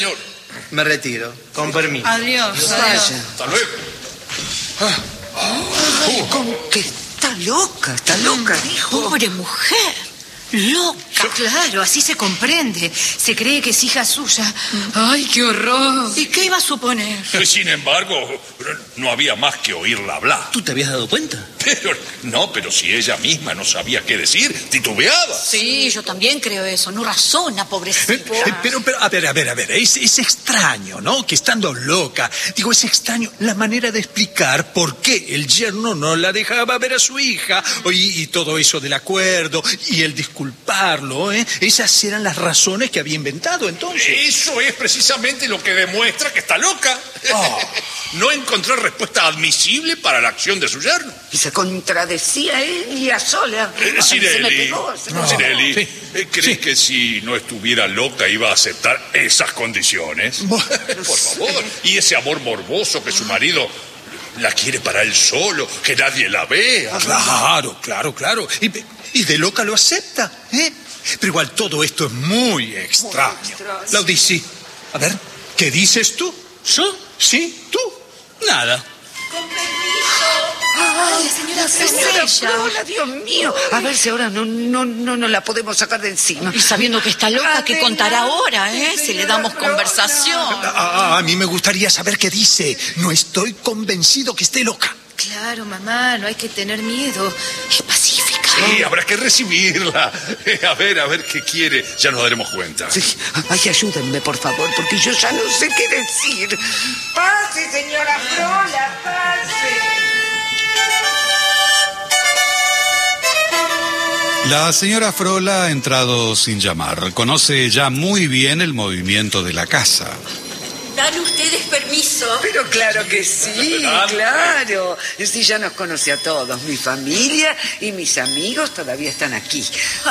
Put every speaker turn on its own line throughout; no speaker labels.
Señor.
Me retiro. Con permiso.
Adiós.
Hasta luego.
¿Cómo que está loca, dijo?
Pobre mujer. Loca. Claro, así se comprende. Se cree que es hija suya. Ay, qué horror. ¿Y qué iba a suponer?
Sin embargo, no había más que oírla hablar.
¿Tú te habías dado cuenta?
Pero si ella misma no sabía qué decir, titubeaba.
Sí, yo también creo eso. No razona, pobrecita.
Pero, a ver, es extraño, ¿no? Que estando loca, es extraño la manera de explicar por qué el yerno no la dejaba ver a su hija, y todo eso del acuerdo, y el disculparlo, ¿eh? Esas eran las razones que había inventado entonces.
Eso es precisamente lo que demuestra que está loca. No encontró respuesta admisible para la acción de su yerno.
Y se contradecía ella sola.
Cirelli,
Sí.
¿crees que si no estuviera loca iba a aceptar esas condiciones? Por favor. Y ese amor morboso que su marido la quiere para él solo, que nadie la vea.
Claro. Y de loca lo acepta, ¿eh? Pero igual todo esto es muy extraño. Laudici, a ver, ¿qué dices tú?
¿Yo?
¿Sí? ¿Tú?
Nada.
Con permiso. Ay, señora
Frola, Dios mío. A ver si ahora no la podemos sacar de encima.
Y sabiendo que está loca, ¿qué contará ahora, Si le damos conversación.
A mí me gustaría saber qué dice. No estoy convencido que esté loca.
Claro, mamá, no hay que tener miedo. Es pacífica.
Sí, habrá que recibirla. A ver qué quiere. Ya nos daremos cuenta.
Sí. Ay, ayúdenme, por favor, porque yo ya no sé qué decir. Pase, señora Frola, pase.
La señora Frola ha entrado sin llamar. Conoce ya muy bien el movimiento de la casa.
¿Dan ustedes permiso?
Pero claro que sí, claro. Sí, ya nos conoce a todos. Mi familia y mis amigos todavía están aquí.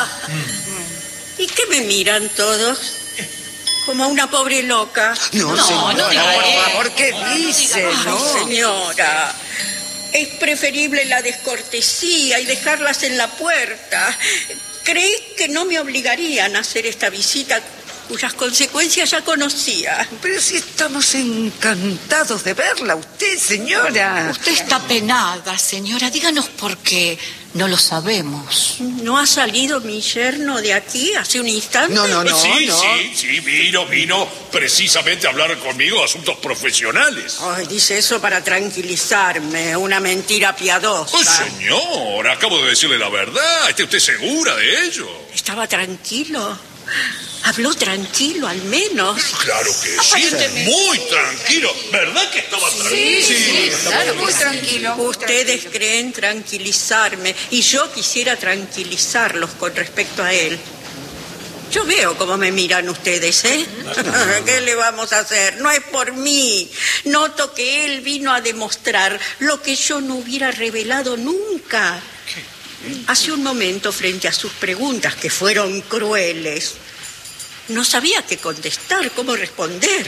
¿Y qué me miran todos? Como a una pobre loca.
No, señora, por favor, ¿qué dice?
Ay, señora, es preferible la descortesía y dejarlas en la puerta. ¿Crees que no me obligarían a hacer esta visita cuyas consecuencias ya conocía?
Pero si estamos encantados de verla, usted, señora.
Usted está penada, señora. Díganos por qué. No lo sabemos.
¿No ha salido mi yerno de aquí hace un instante?
No.
Sí, vino precisamente a hablar conmigo de asuntos profesionales.
Ay, dice eso para tranquilizarme. Una mentira piadosa.
Oh, señor, acabo de decirle la verdad. ¿Está usted segura de ello?
¿Estaba tranquilo? Habló tranquilo, al menos.
Claro que sí, muy tranquilo. ¿Verdad que estaba tranquilo?
Sí, claro, muy tranquilo.
Ustedes creen tranquilizarme y yo quisiera tranquilizarlos con respecto a él. Yo veo cómo me miran ustedes, ¿eh? ¿Qué le vamos a hacer? No es por mí. Noto que él vino a demostrar lo que yo no hubiera revelado nunca. Hace un momento, frente a sus preguntas, que fueron crueles, no sabía qué contestar, cómo responder.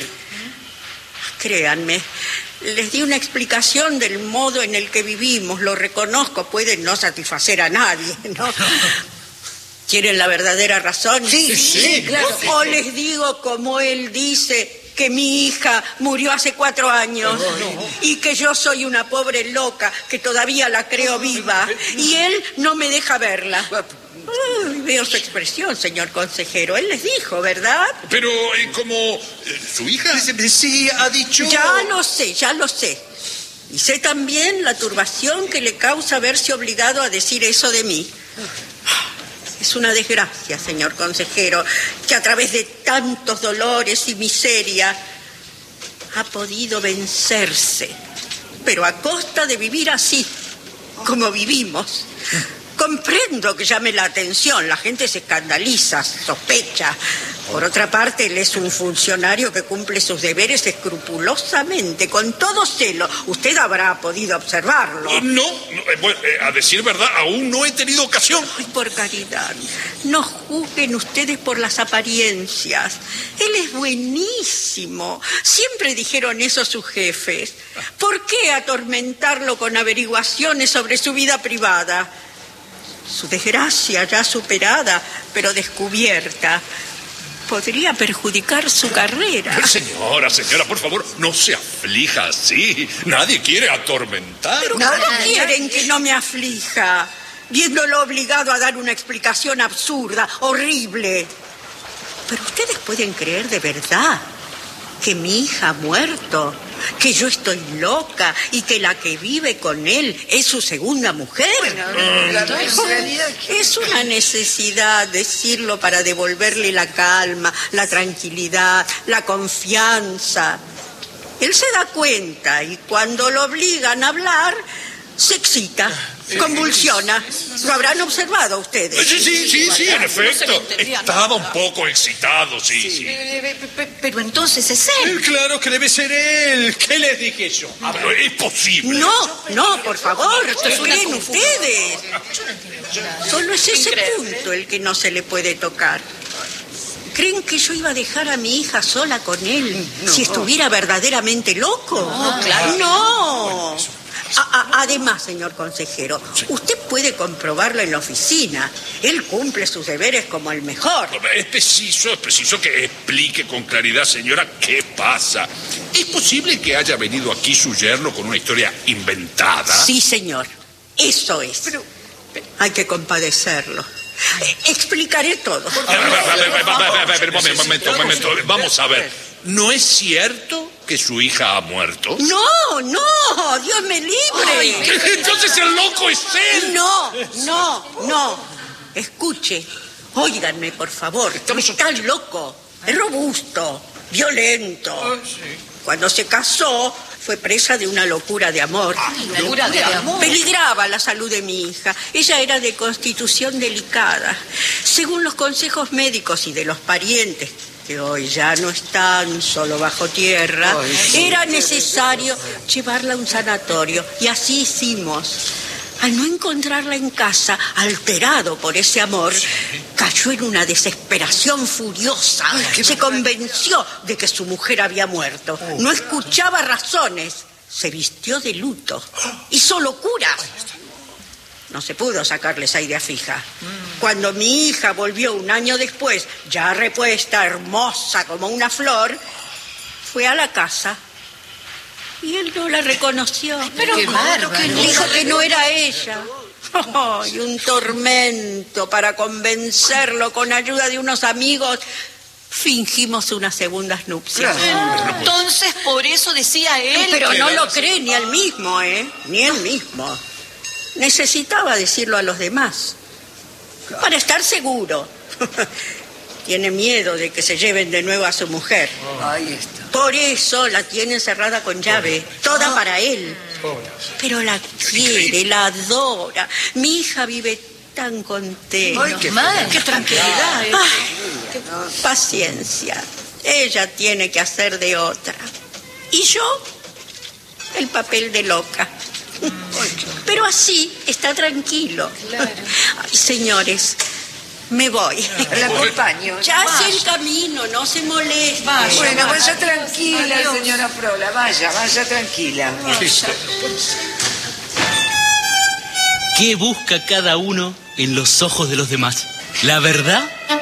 Créanme, les di una explicación del modo en el que vivimos. Lo reconozco, puede no satisfacer a nadie, ¿no? ¿Quieren la verdadera razón?
Sí, claro.
O les digo, como él dice, que mi hija murió hace 4 años y que yo soy una pobre loca que todavía la creo viva y él no me deja verla. Veo su expresión, señor consejero. Él les dijo, ¿verdad?
Pero, ¿como su hija?
Sí, ha dicho...
Ya lo sé. Y sé también la turbación que le causa verse obligado a decir eso de mí. Es una desgracia, señor consejero, que a través de tantos dolores y miseria ha podido vencerse, pero a costa de vivir así, como vivimos. Comprendo que llame la atención, la gente se escandaliza, sospecha. Por otra parte, él es un funcionario que cumple sus deberes escrupulosamente, con todo celo. Usted habrá podido observarlo.
A decir verdad, aún no he tenido ocasión.
Ay, por caridad, no juzguen ustedes por las apariencias. Él es buenísimo. Siempre dijeron eso sus jefes. ¿Por qué atormentarlo con averiguaciones sobre su vida privada? Su desgracia ya superada, pero descubierta, podría perjudicar su carrera.
Señora, por favor, no se aflija así. Nadie quiere atormentar.
¿Pero cómo quieren que no me aflija? Viéndolo obligado a dar una explicación absurda, horrible. Pero ustedes pueden creer de verdad que mi hija ha muerto, que yo estoy loca y que la que vive con él es su segunda mujer. Es una necesidad decirlo para devolverle la calma, la tranquilidad, la confianza. Él se da cuenta y cuando lo obligan a hablar, se excita, convulsiona. Lo habrán observado ustedes.
Sí, en efecto. Estaba un poco excitado, sí.
Pero entonces es él.
Claro que debe ser él. ¿Qué les dije yo?
Pero es posible.
No, por favor, ¿qué creen ustedes? Solo es ese punto el que no se le puede tocar. ¿Creen que yo iba a dejar a mi hija sola con él si estuviera verdaderamente loco? No. Además, señor consejero, usted puede comprobarlo en la oficina. Él cumple sus deberes como el mejor.
Es preciso que explique con claridad, señora, qué pasa. ¿Es posible que haya venido aquí su yerno con una historia inventada?
Sí, señor. Eso es. Pero hay que compadecerlo. Explicaré todo.
Un momento. Vamos a ver. ¿No es cierto que su hija ha muerto?
No, Dios me libre.
Entonces el loco es él.
No. Escuche, óiganme, por favor. Está loco, es robusto, violento. Cuando se casó, fue presa de una locura de amor.
¿Locura de amor?
Peligraba la salud de mi hija. Ella era de constitución delicada. Según los consejos médicos y de los parientes, que hoy ya no están, solo bajo tierra, era necesario llevarla a un sanatorio. Y así hicimos. Al no encontrarla en casa, alterado por ese amor, cayó en una desesperación furiosa. Se convenció de que su mujer había muerto. No escuchaba razones. Se vistió de luto. Hizo locuras. No se pudo sacarle esa idea fija. Cuando mi hija volvió un año después, ya repuesta, hermosa como una flor, fue a la casa y él no la reconoció.
Pero qué bárbaro.
Dijo que no era ella. Y un tormento para convencerlo con ayuda de unos amigos. Fingimos unas segundas nupcias.
Entonces, por eso decía él.
Pero no lo cree ni él mismo, ni él mismo. Necesitaba decirlo a los demás para estar seguro. Tiene miedo de que se lleven de nuevo a su mujer.
Ahí está.
Por eso la tiene encerrada con llave, toda para él. Pero la quiere, la adora. Mi hija vive tan contenta.
Ay,
qué tranquilidad.
Paciencia. Ella tiene que hacer de otra. Y yo, el papel de loca. Pero así está tranquilo. Ay, señores, me voy.
La acompaño.
Ya hace el camino, no se moleste.
Bueno, vaya tranquila, señora Frola. Vaya tranquila.
¿Qué busca cada uno en los ojos de los demás? ¿La verdad